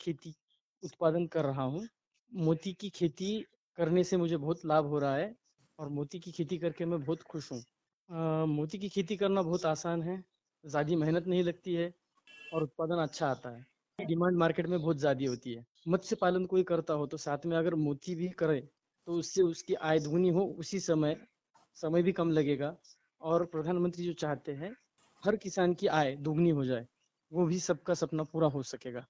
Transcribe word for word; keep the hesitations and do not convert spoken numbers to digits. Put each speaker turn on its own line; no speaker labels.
खेती उत्पादन कर रहा हूँ। मोती की खेती करने से मुझे बहुत लाभ हो रहा है और मोती की खेती करके मैं बहुत खुश हूँ। अ, मोती की खेती करना बहुत आसान है, ज़्यादा मेहनत नहीं लगती है और उत्पादन अच्छा आता है। डिमांड मार्केट में बहुत ज़्यादा होती है। मत्स्य पालन कोई करता हो तो साथ में अगर मोती भी करे तो उससे उसकी आय दुगनी हो, उसी समय समय भी कम लगेगा और प्रधानमंत्री जो चाहते हैं हर किसान की आय दुगनी हो जाए, वो भी सबका सपना पूरा हो सकेगा।